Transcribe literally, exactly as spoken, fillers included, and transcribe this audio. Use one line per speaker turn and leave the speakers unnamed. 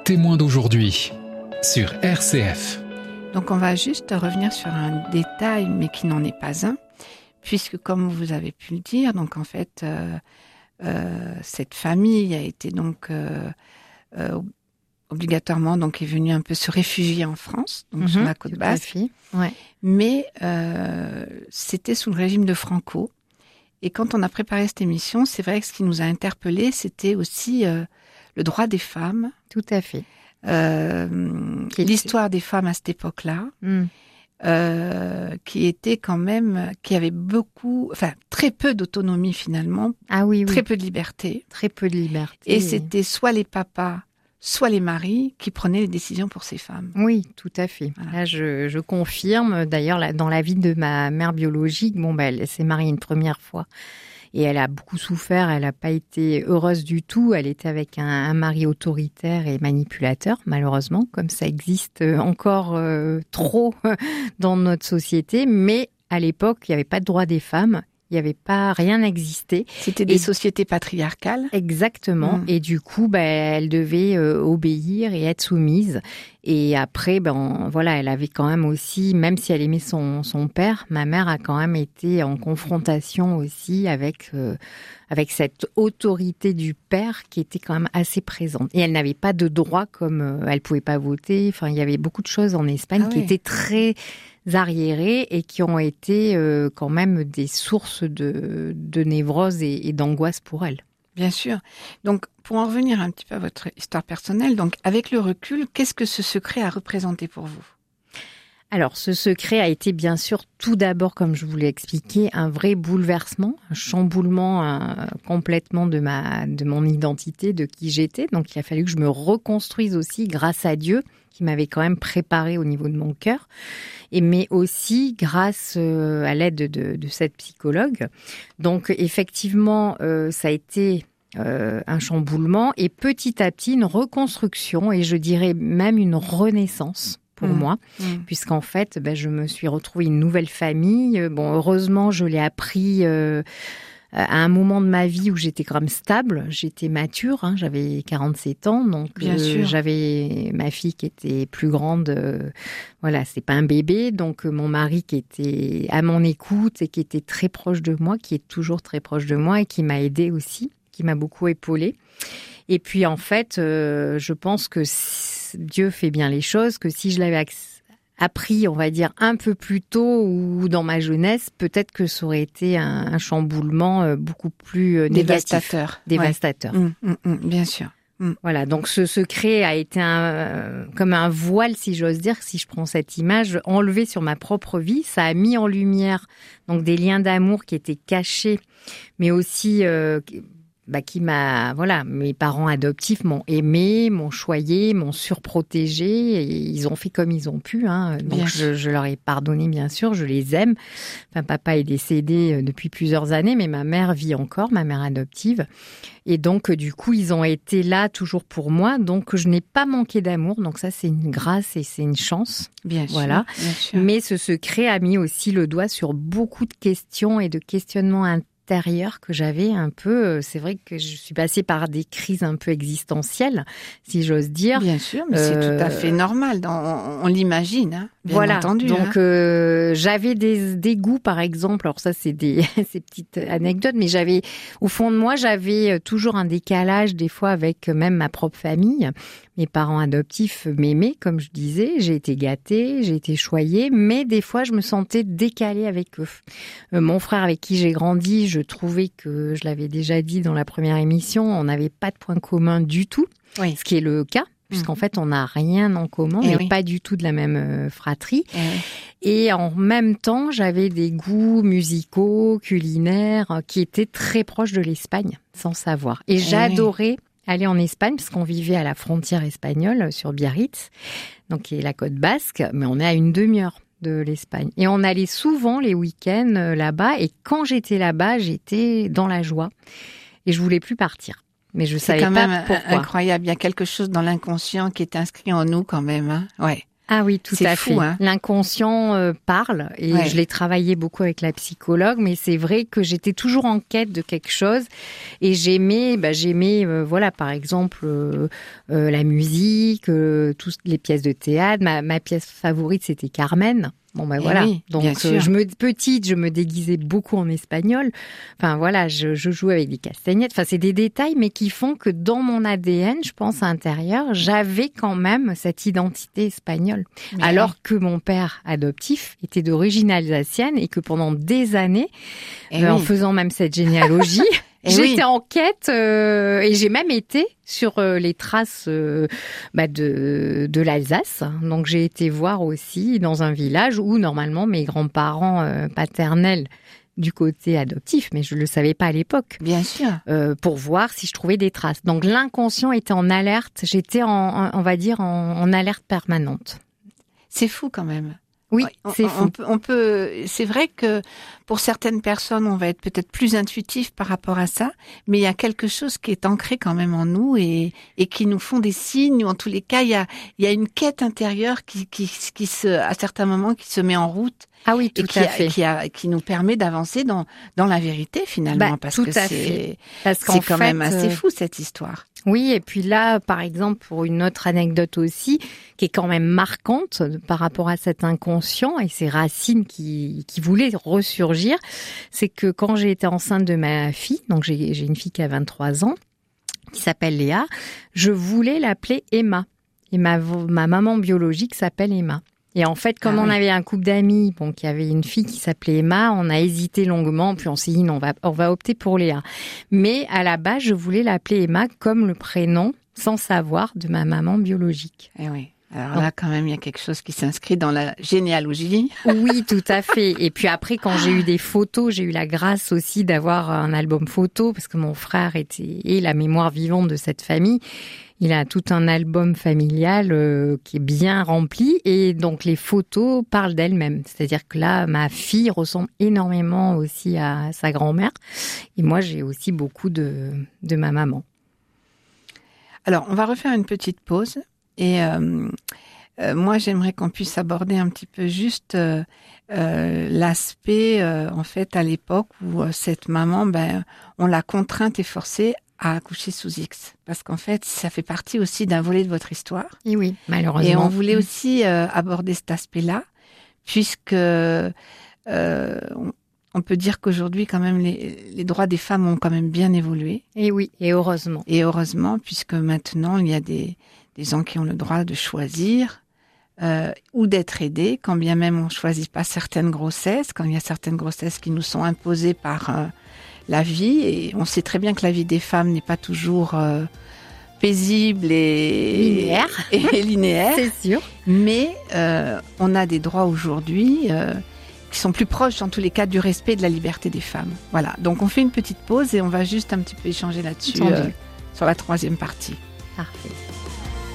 Témoin d'aujourd'hui sur R C F.
Donc on va juste revenir sur un détail, mais qui n'en est pas un, puisque comme vous avez pu le dire, donc en fait, euh, euh, cette famille a été donc euh, euh, obligatoirement donc est venue un peu se réfugier en France, donc mmh, sur la côte basque.
Ouais.
Mais euh, c'était sous le régime de Franco. Et quand on a préparé cette émission, c'est vrai que ce qui nous a interpellés, c'était aussi euh, le droit des femmes.
Tout à fait.
Euh, l'histoire des femmes à cette époque-là, mm. euh, qui était quand même, qui avait beaucoup, enfin très peu d'autonomie finalement,
ah oui, oui.
très peu de liberté,
très peu de liberté.
Et c'était soit les papas, soit les maris qui prenaient les décisions pour ces femmes.
Oui, tout à fait. Voilà. Là, je, je confirme. D'ailleurs, là, dans la vie de ma mère biologique, bon, bah, elle s'est mariée une première fois. Et elle a beaucoup souffert, elle n'a pas été heureuse du tout. Elle était avec un, un mari autoritaire et manipulateur, malheureusement, comme ça existe encore euh, trop dans notre société. Mais à l'époque, il n'y avait pas de droit des femmes. Il n'y avait pas, rien n'existait.
C'était des
et,
sociétés patriarcales.
Exactement. Mmh. Et du coup, bah, elle devait euh, obéir et être soumise. Et après, ben voilà, elle avait quand même aussi, même si elle aimait son son père, ma mère a quand même été en confrontation aussi avec euh, avec cette autorité du père qui était quand même assez présente. Et elle n'avait pas de droit, comme euh, elle pouvait pas voter. Enfin, il y avait beaucoup de choses en Espagne ah qui ouais. étaient très arriérées et qui ont été euh, quand même des sources de de névrose et, et d'angoisse pour elle.
Bien sûr. Donc, pour en revenir un petit peu à votre histoire personnelle, donc avec le recul, qu'est-ce que ce secret a représenté pour vous ?
Alors, ce secret a été bien sûr tout d'abord, comme je vous l'ai expliqué, un vrai bouleversement, un chamboulement un, complètement de ma, de mon identité, de qui j'étais. Donc, il a fallu que je me reconstruise aussi grâce à Dieu, qui m'avait quand même préparé au niveau de mon cœur, et mais aussi grâce euh, à l'aide de, de cette psychologue. Donc, effectivement, euh, ça a été euh, un chamboulement et petit à petit une reconstruction et je dirais même une renaissance. Pour mmh. moi, mmh. puisqu'en fait, ben, je me suis retrouvée une nouvelle famille. Bon, heureusement, je l'ai appris euh, à un moment de ma vie où j'étais quand même stable, j'étais mature, hein, j'avais quarante-sept ans, donc
Bien
euh,
sûr.
j'avais ma fille qui était plus grande, euh, voilà, c'est pas un bébé, donc euh, mon mari qui était à mon écoute et qui était très proche de moi, qui est toujours très proche de moi et qui m'a aidée aussi, qui m'a beaucoup épaulée. Et puis en fait, euh, je pense que Dieu fait bien les choses, que si je l'avais appris, on va dire, un peu plus tôt ou dans ma jeunesse, peut-être que ça aurait été un, un chamboulement beaucoup plus
dévastateur.
Négatif, dévastateur.
Ouais. Mmh, mmh, bien sûr.
Mmh. Voilà, donc ce secret a été un, comme un voile, si j'ose dire, si je prends cette image, enlevé sur ma propre vie. Ça a mis en lumière donc des liens d'amour qui étaient cachés, mais aussi... Euh, Bah, qui m'a, voilà, mes parents adoptifs m'ont aimé, m'ont choyé, m'ont surprotégé, et ils ont fait comme ils ont pu, hein. Donc je, je leur ai pardonné, bien sûr, je les aime. Enfin, papa est décédé depuis plusieurs années, mais ma mère vit encore, ma mère adoptive. Et donc, du coup, ils ont été là toujours pour moi. Donc, je n'ai pas manqué d'amour. Donc ça, c'est une grâce et c'est une chance.
Bien
voilà.
sûr. Bien sûr.
Mais ce secret a mis aussi le doigt sur beaucoup de questions et de questionnements internes que j'avais un peu, c'est vrai que je suis passée par des crises un peu existentielles, si j'ose dire.
Bien sûr, mais euh, c'est tout à fait normal, on, on l'imagine, hein, bien
voilà.
entendu.
Donc,
hein.
euh, j'avais des, des goûts, par exemple, alors ça, c'est des ces petites anecdotes, mais j'avais, au fond de moi, j'avais toujours un décalage, des fois, avec même ma propre famille. Mes parents adoptifs m'aimaient, comme je disais, j'ai été gâtée, j'ai été choyée, mais des fois, je me sentais décalée avec eux. Euh, mon frère avec qui j'ai grandi, je trouvais que, je l'avais déjà dit dans la première émission, on n'avait pas de point commun du tout,
oui.
ce qui est le cas, puisqu'en mmh. fait, on n'a rien en commun,
et
mais
oui.
pas du tout de la même euh, fratrie.
Et, oui.
et en même temps, j'avais des goûts musicaux, culinaires, euh, qui étaient très proches de l'Espagne, sans savoir. Et, et j'adorais... Oui. aller en Espagne, parce qu'on vivait à la frontière espagnole, sur Biarritz, donc qui est la côte basque, mais on est à une demi-heure de l'Espagne. Et on allait souvent les week-ends là-bas, et quand j'étais là-bas, j'étais dans la joie, et je voulais plus partir. Mais je
c'est
savais
quand
pas
même
pourquoi.
Incroyable, il y a quelque chose dans l'inconscient qui est inscrit en nous quand même. Hein, ouais.
Ah oui, tout
c'est
à
fou,
fait.
Hein.
L'inconscient euh, parle et ouais. je l'ai travaillé beaucoup avec la psychologue, mais c'est vrai que j'étais toujours en quête de quelque chose et j'aimais, bah, j'aimais, euh, voilà, par exemple, euh, euh, la musique, euh, toutes les pièces de théâtre. Ma, ma pièce favorite, c'était Carmen. Bon ben eh voilà, oui, donc euh, je me petite, je me déguisais beaucoup en espagnol. Enfin voilà, je, je jouais avec des castagnettes. Enfin c'est des détails, mais qui font que dans mon A D N, je pense intérieur, j'avais quand même cette identité espagnole. Mais alors oui. que mon père adoptif était d'origine alsacienne et que pendant des années, eh euh, oui. en faisant même cette généalogie. Et J'étais oui. en quête euh, et j'ai même été sur euh, les traces euh, bah, de de l'Alsace. Donc j'ai été voir aussi dans un village où normalement mes grands-parents euh, paternels du côté adoptif, mais je le savais pas à l'époque.
Bien sûr.
Euh, pour voir si je trouvais des traces. Donc l'inconscient était en alerte. J'étais en, en on va dire en, en alerte permanente.
C'est fou quand même.
Oui, c'est
on,
fou.
On peut, on peut, c'est vrai que pour certaines personnes, on va être peut-être plus intuitif par rapport à ça, mais il y a quelque chose qui est ancré quand même en nous et, et qui nous font des signes. Ou en tous les cas, il y a, il y a une quête intérieure qui, qui, qui se, à certains moments, qui se met en route.
Ah oui, tout
et qui,
à fait.
Qui, a, qui nous permet d'avancer dans, dans la vérité finalement,
bah,
parce
tout
que
à
c'est,
fait. Parce
c'est
qu'en
quand
fait,
même assez
euh...
fou cette histoire.
Oui, et puis là, par exemple, pour une autre anecdote aussi, qui est quand même marquante par rapport à cet inconscient et ces racines qui, qui voulaient ressurgir, c'est que quand j'ai été enceinte de ma fille, donc j'ai, j'ai une fille qui a vingt-trois ans, qui s'appelle Léa, je voulais l'appeler Emma. Et ma, ma maman biologique s'appelle Emma. Et en fait, comme ah, on oui. avait un couple d'amis, bon, qui avait une fille qui s'appelait Emma, on a hésité longuement, puis on s'est dit non, on va, on va opter pour Léa. Mais à la base, je voulais l'appeler Emma comme le prénom, sans savoir, de ma maman biologique.
Eh oui. Alors là, quand même, il y a quelque chose qui s'inscrit dans la généalogie.
Oui, tout à fait. Et puis après, quand j'ai eu des photos, j'ai eu la grâce aussi d'avoir un album photo, parce que mon frère était et la mémoire vivante de cette famille. Il a tout un album familial euh, qui est bien rempli et donc les photos parlent d'elles-mêmes. C'est-à-dire que là, ma fille ressemble énormément aussi à sa grand-mère et moi, j'ai aussi beaucoup de, de ma maman.
Alors, on va refaire une petite pause et euh, euh, moi, j'aimerais qu'on puisse aborder un petit peu juste euh, euh, l'aspect, euh, en fait, à l'époque où euh, cette maman, ben, on l'a contrainte et forcée à accoucher sous X. Parce qu'en fait, ça fait partie aussi d'un volet de votre histoire.
Et oui, malheureusement.
Et on voulait aussi euh, aborder cet aspect-là, puisque euh, on, on peut dire qu'aujourd'hui, quand même, les, les droits des femmes ont quand même bien évolué.
Et oui, et heureusement.
Et heureusement, puisque maintenant, il y a des, des gens qui ont le droit de choisir euh, ou d'être aidés, quand bien même on ne choisit pas certaines grossesses, quand il y a certaines grossesses qui nous sont imposées par... Euh, la vie, et on sait très bien que la vie des femmes n'est pas toujours euh, paisible et
linéaire,
et linéaire.
C'est sûr.
Mais euh, on a des droits aujourd'hui euh, qui sont plus proches, en tous les cas, du respect et de la liberté des femmes. Voilà. Donc on fait une petite pause et on va juste un petit peu échanger là-dessus euh, sur la troisième partie.
Parfait.